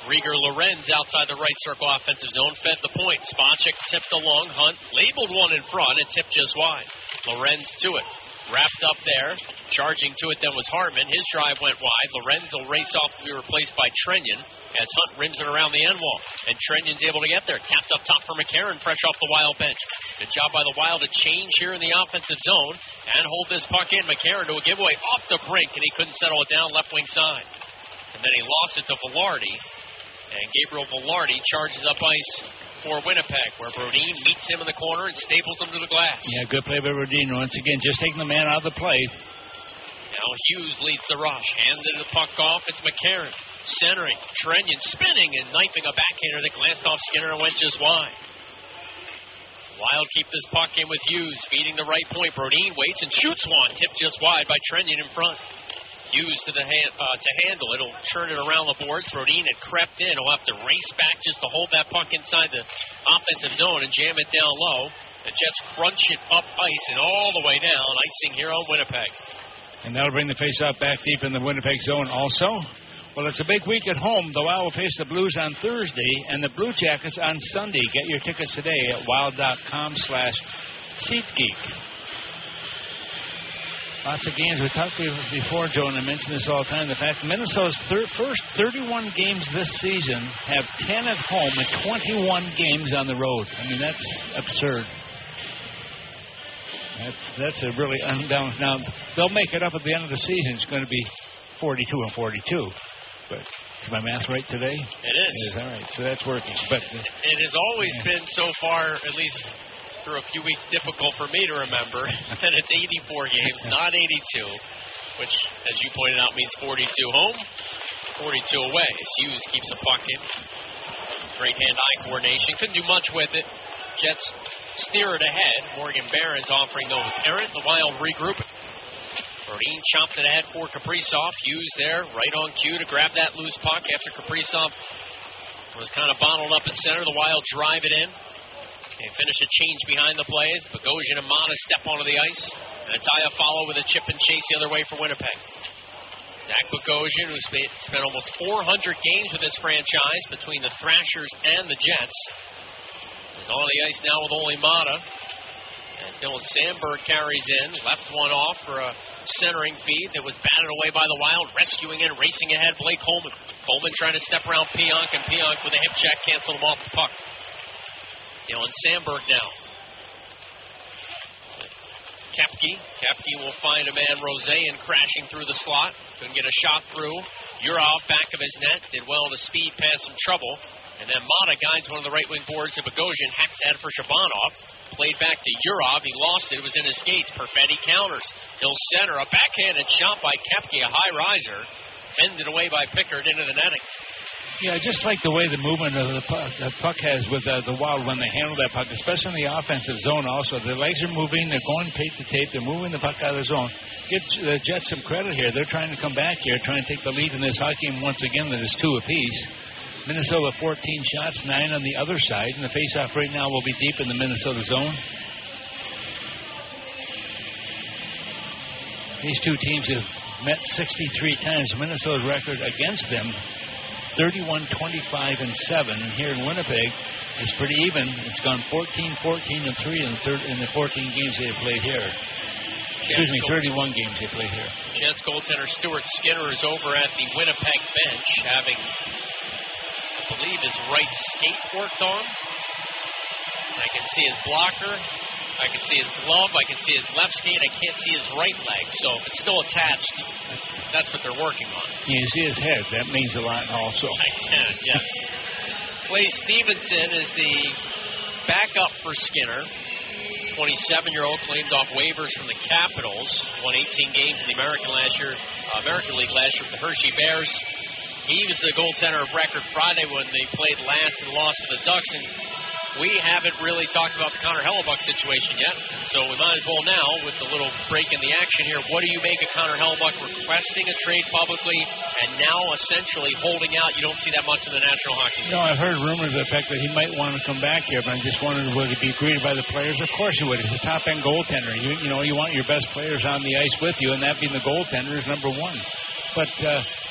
Rieger Lorenz outside the right circle offensive zone, fed the point. Spacek tipped along. Hunt labeled one in front and tipped just wide. Lorenz to it. Wrapped up there. Charging to it then was Hartman. His drive went wide. Lorenz will race off to be replaced by Trenyon as Hunt rims it around the end wall. And Trenyon's able to get there. Tapped up top for McCarron, fresh off the Wild bench. Good job by the Wild to change here in the offensive zone and hold this puck in. McCarron to a giveaway off the brink, and he couldn't settle it down left wing side. And then he lost it to Velarde. And Gabriel Velarde charges up ice for Winnipeg, where Brodin meets him in the corner and staples him to the glass. Yeah, good play by Brodin. Once again, just taking the man out of the play. Now Hughes leads the rush. Handed the puck off. It's McCarron. Centering. Trenyon spinning and knifing a backhander that glanced off Skinner and went just wide. Wild keep this puck in with Hughes. Feeding the right point. Brodin waits and shoots one. Tipped just wide by Trenyon in front. Hughes to handle. It'll turn it around the boards. Brodin had crept in. He'll have to race back just to hold that puck inside the offensive zone and jam it down low. The Jets crunch it up ice and all the way down. Icing here on Winnipeg. And that'll bring the faceoff back deep in the Winnipeg zone also. Well, it's a big week at home. The Wild will face the Blues on Thursday and the Blue Jackets on Sunday. Get your tickets today at wild.com/SeatGeek. Lots of games. We talked before, Joe, and I mention this all the time. The fact that Minnesota's first 31 games this season have 10 at home and 21 games on the road. I mean, that's absurd. That's a really undown. Now, they'll make it up at the end of the season. It's going to be 42-42. But is my math right today? It is. It is. All right. So that's working. But it has always been so far, at least through a few weeks, difficult for me to remember that it's 84 games, not 82, which, as you pointed out, means 42 home, 42 away. As Hughes keeps a puck in. Great hand-eye coordination. Couldn't do much with it. Jets steer it ahead. Morgan Barron's offering no parent. The Wild regroup. Brodin chopped it ahead for Kaprizov. Hughes there, right on cue to grab that loose puck after Kaprizov was kind of bottled up at center. The Wild drive it in. They finish a change behind the plays. Bogosian and Mata step onto the ice. And Ataya follow with a chip and chase the other way for Winnipeg. Zach Bogosian, who spent almost 400 games with this franchise between the Thrashers and the Jets, is on the ice now with only Mata. As Dylan Sandberg carries in, left one off for a centering feed that was batted away by the Wild, rescuing in, racing ahead, Blake Coleman. Coleman trying to step around Pionk, and Pionk with a hip check canceled him off the puck. Dylan Sandberg now. Kepke will find a man, Rosean, crashing through the slot. Couldn't get a shot through. Urov, back of his net, did well to speed past some trouble. And then Mata guides one of the right wing boards to Bogosian, hacks ahead for Shabanov. Played back to Urov. He lost it. It was in his skates. Perfetti counters. He'll center. A backhanded shot by Kepke, a high riser. Fended away by Pickard into the netting. Yeah, just like the way the movement of the puck has with the Wild when they handle that puck, especially in the offensive zone also. Their legs are moving. They're going tape to tape. They're moving the puck out of the zone. Give the Jets some credit here. They're trying to come back here, trying to take the lead in this hockey game once again that is 2 apiece. Minnesota 14 shots, 9 on the other side. And the faceoff right now will be deep in the Minnesota zone. These two teams have met 63 times. Minnesota's record against them, 31-25-7. And here in Winnipeg, it's pretty even. It's gone 14-14-3 in the 14 games they've played here. Excuse me, 31 games they played here. Jets goaltender Stuart Skinner is over at the Winnipeg bench, having, I believe, his right skate worked on. I can see his blocker. I can see his glove. I can see his left skate. I can't see his right leg. So if it's still attached, that's what they're working on. You see his head. That means a lot also. I can, yes. Clay Stevenson is the backup for Skinner. 27-year-old claimed off waivers from the Capitals. Won 18 games in the American League last year with the Hershey Bears. He was the goaltender of record Friday when they played last and lost to the Ducks. And we haven't really talked about the Connor Hellebuck situation yet, so we might as well now, with the little break in the action here. What do you make of Connor Hellebuck requesting a trade publicly and now essentially holding out? You don't see that much in the National Hockey League. No, I've heard rumors of the fact that he might want to come back here, but I just wondered, would it be greeted by the players? Of course he would. He's a top-end goaltender. You want your best players on the ice with you, and that being the goaltender is number one. But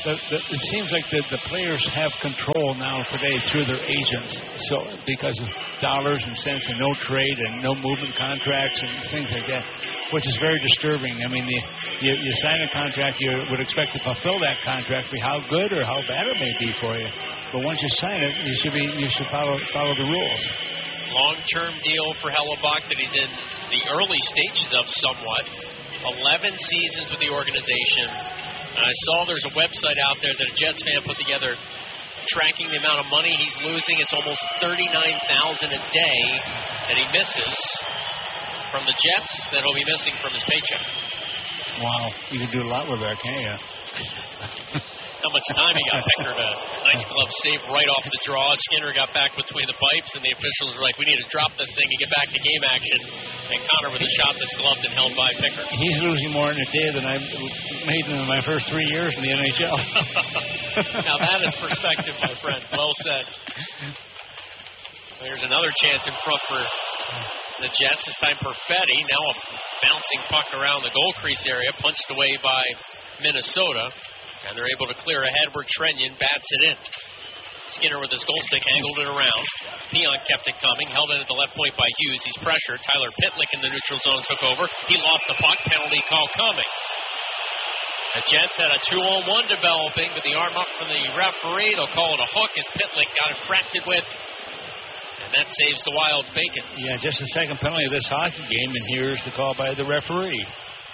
it seems like the players have control now today through their agents. So because of dollars and cents and no trade and no movement contracts and things like that, which is very disturbing. I mean, you sign a contract, you would expect to fulfill that contract, be how good or how bad it may be for you. But once you sign it, you should follow the rules. Long-term deal for Hellebuyck that he's in the early stages of somewhat. 11 seasons with the organization. And I saw there's a website out there that a Jets fan put together tracking the amount of money he's losing. It's almost $39,000 a day that he misses from the Jets that he'll be missing from his paycheck. Wow. You can do a lot with that, can't you? How much time he got. Pickard, a nice glove save right off the draw. Skinner got back between the pipes, and the officials were like, we need to drop this thing and get back to game action. And Connor with a shot that's gloved and held by Pickard. He's losing more in a day than I made in my first 3 years in the NHL. Now that is perspective, my friend. Well said. There's another chance in front for the Jets. This time Perfetti. Now a bouncing puck around the goal crease area, punched away by Minnesota. And they're able to clear ahead where Trenyon bats it in. Skinner with his goal stick angled it around. Peon kept it coming, held it at the left point by Hughes. He's pressured. Tyler Pitlick in the neutral zone took over. He lost the puck. Penalty call coming. The Jets had a 2-on-1 developing, but the arm up from the referee. They'll call it a hook as Pitlick got infracted with. And that saves the Wild's bacon. Yeah, just the second penalty of this hockey game, and here's the call by the referee.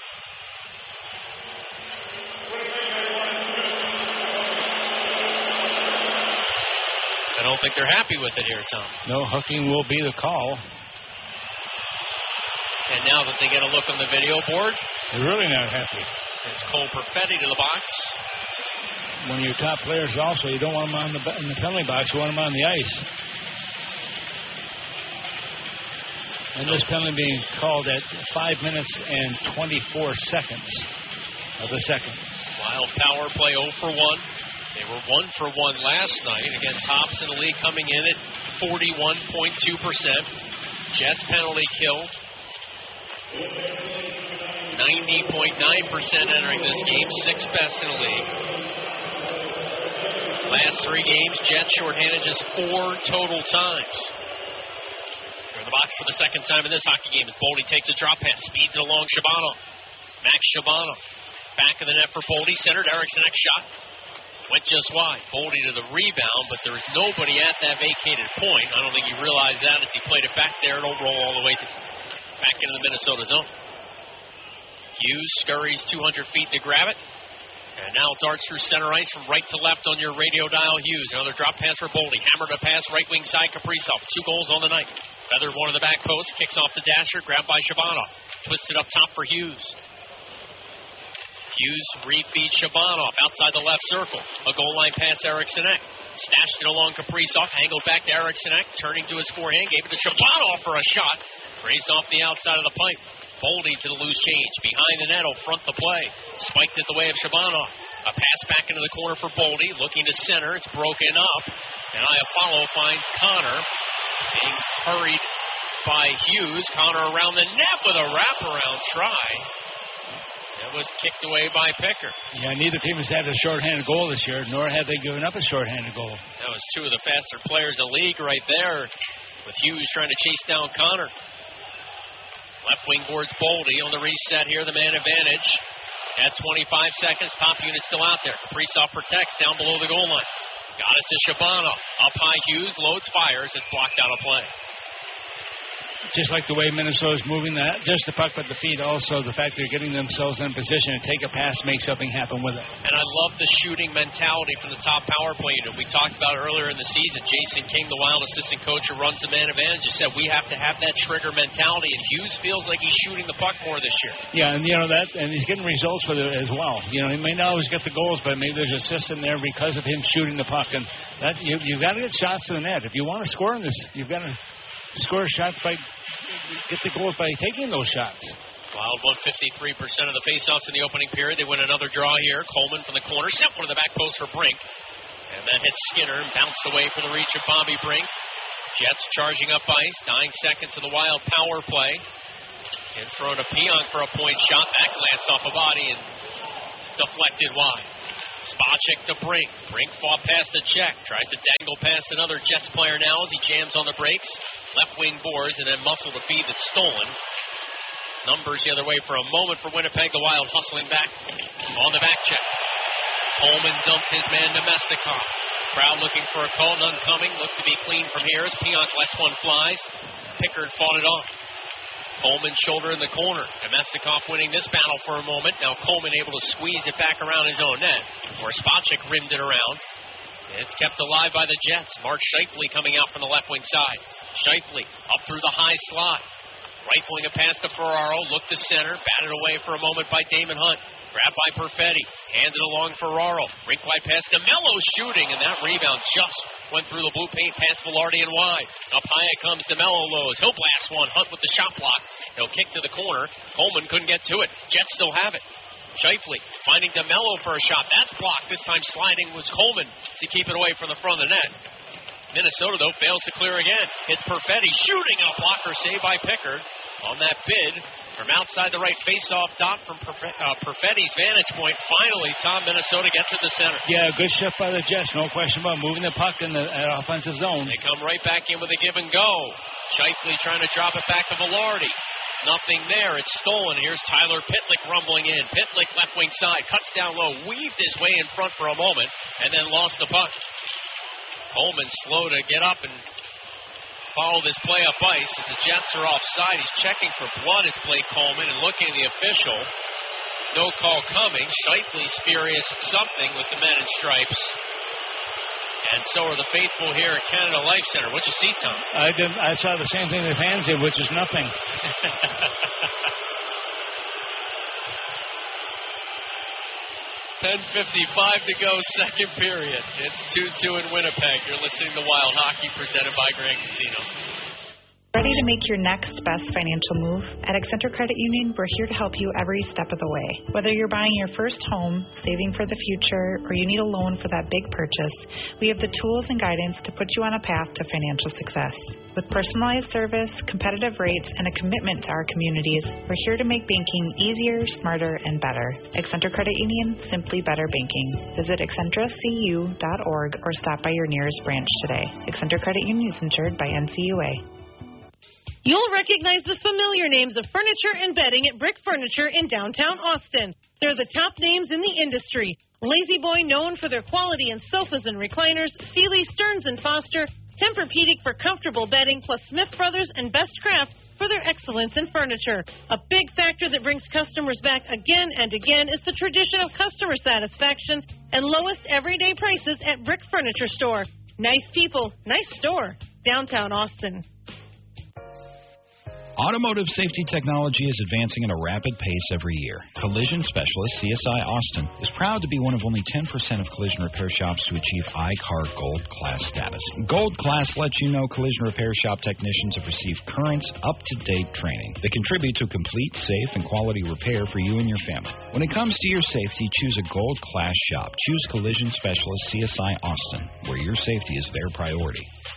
I don't think they're happy with it here, Tom. No, hooking will be the call. And now that they get a look on the video board, they're really not happy. It's Cole Perfetti to the box. One of your top players also, you don't want them in the penalty box, you want them on the ice. And this penalty being called at 5 minutes and 24 seconds of the second. Wild power play 0 for 1. They were 1 for 1 last night. Again, tops in the league coming in at 41.2%. Jets penalty kill. 90.9% entering this game. 6th best in the league. Last 3 games, Jets shorthanded just 4 total times. They're in the box for the second time in this hockey game as Boldy takes a drop pass, speeds it along Shabano. Max Shabano. Back of the net for Boldy. Centered. Eriksson next shot. Went just wide. Boldy to the rebound, but there was nobody at that vacated point. I don't think he realized that as he played it back there. It'll roll all the way back into the Minnesota zone. Hughes scurries 200 feet to grab it. And now darts through center ice from right to left on your radio dial. Hughes, another drop pass for Boldy. Hammered a pass right wing side Kaprizov. 2 goals on the night. Feathered one to the back post. Kicks off the dasher. Grabbed by Shabano. Twisted up top for Hughes. Hughes refeeds Shabanov outside the left circle. A goal line pass, Eriksson Ek. Stashed it along Kaprizov. Angled back to Eriksson Ek. Turning to his forehand. Gave it to Shabanov for a shot. Raised off the outside of the pipe. Boldy to the loose change. Behind the net will front the play. Spiked it the way of Shabanov. A pass back into the corner for Boldy. Looking to center. It's broken up. And Iafallo finds Connor. Being hurried by Hughes. Connor around the net with a wraparound try. That was kicked away by Pickard. Yeah, neither team has had a shorthanded goal this year, nor have they given up a shorthanded goal. That was 2 of the faster players in the league right there, with Hughes trying to chase down Connor. Left wing boards Boldy on the reset here, the man advantage. At 25 seconds, top unit still out there. Kaprizov protects down below the goal line. Got it to Shabano. Up high, Hughes loads, fires. It's blocked out of play. Just like the way Minnesota's moving that, just the puck at the feet, also the fact they're getting themselves in position to take a pass, make something happen with it. And I love the shooting mentality from the top power play unit. We talked about earlier in the season, Jason King, the Wild assistant coach who runs the man advantage, just said we have to have that trigger mentality, and Hughes feels like he's shooting the puck more this year. Yeah, and that, and he's getting results with it as well. He may not always get the goals, but maybe there's a system there because of him shooting the puck, and that you've got to get shots to the net. If you want to score in this, you've got to score shots by get the goals by taking those shots. Wild won 53% of the faceoffs in the opening period. They win another draw here. Coleman from the corner, sent one to the back post for Brink. And that hits Skinner and bounced away from the reach of Bobby Brink. Jets charging up ice. 9 seconds of the Wild power play. It's thrown to Peon for a point shot. That glanced off a body and deflected wide. Spacek to Brink. Brink fought past the check. Tries to dangle past another Jets player now as he jams on the brakes. Left wing boards and then muscle the feed that's stolen. Numbers the other way for a moment for Winnipeg. The Wild hustling back on the back check. Coleman dumped his man Nemestikov. Crowd looking for a call. None coming. Looked to be clean from here as Pionk lets one flies. Pickard fought it off. Coleman shoulder in the corner. Nemestikov winning this battle for a moment. Now Coleman able to squeeze it back around his own net. Where Spacek rimmed it around. It's kept alive by the Jets. Mark Scheifele coming out from the left wing side. Scheifele up through the high slot. Rifling a pass to Ferraro. Look to center. Batted away for a moment by Damon Hunt. Grabbed by Perfetti. Handed along Ferraro. Rink wide pass to Mello shooting. And that rebound just went through the blue paint past Velarde and wide. Up high it comes to Mello Lows. He'll blast one. Hunt with the shot block. He'll kick to the corner. Coleman couldn't get to it. Jets still have it. Scheifele finding DeMello for a shot. That's blocked. This time sliding was Coleman to keep it away from the front of the net. Minnesota, though, fails to clear again. It's Perfetti shooting a blocker save by Pickard on that bid from outside the right face-off dot from Perfetti's vantage point. Finally, Tom, Minnesota gets at the center. Yeah, good shift by the Jets, no question about moving the puck in the offensive zone. They come right back in with a give and go. Scheifele trying to drop it back to Velarde. Nothing there. It's stolen. Here's Tyler Pitlick rumbling in. Pitlick left wing side. Cuts down low. Weaved his way in front for a moment and then lost the puck. Coleman slow to get up and follow this play up ice as the Jets are offside. He's checking for blood as Blake Coleman and looking at the official. No call coming. Scheifele's furious at something with the men in stripes. And so are the faithful here at Canada Life Center. What'd you see, Tom? I saw the same thing the fans did, which is nothing. 10:55 to go, second period. It's 2-2 in Winnipeg. You're listening to Wild Hockey presented by Grand Casino. Ready to make your next best financial move? At Accenture Credit Union, we're here to help you every step of the way. Whether you're buying your first home, saving for the future, or you need a loan for that big purchase, we have the tools and guidance to put you on a path to financial success. With personalized service, competitive rates, and a commitment to our communities, we're here to make banking easier, smarter, and better. Accenture Credit Union, simply better banking. Visit accentracu.org or stop by your nearest branch today. Accenture Credit Union is insured by NCUA. You'll recognize the familiar names of furniture and bedding at Brick Furniture in downtown Austin. They're the top names in the industry. La-Z-Boy, known for their quality in sofas and recliners, Sealy, Stearns & Foster, Tempur-Pedic for comfortable bedding, plus Smith Brothers and Best Craft for their excellence in furniture. A big factor that brings customers back again and again is the tradition of customer satisfaction and lowest everyday prices at Brick Furniture Store. Nice people, nice store, downtown Austin. Automotive safety technology is advancing at a rapid pace every year. Collision Specialist CSI Austin is proud to be one of only 10% of collision repair shops to achieve I-CAR Gold Class status. Gold Class lets you know collision repair shop technicians have received current, up-to-date training that contribute to complete, safe, and quality repair for you and your family. When it comes to your safety, choose a Gold Class shop. Choose Collision Specialist CSI Austin, where your safety is their priority.